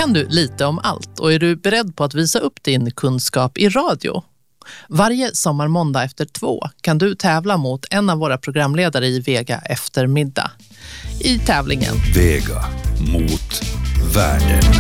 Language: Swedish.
Kan du lite om allt och är du beredd på att visa upp din kunskap i radio? Varje sommarmåndag efter 2 kan du tävla mot en av våra programledare i Vega eftermiddag. I tävlingen Vega mot världen.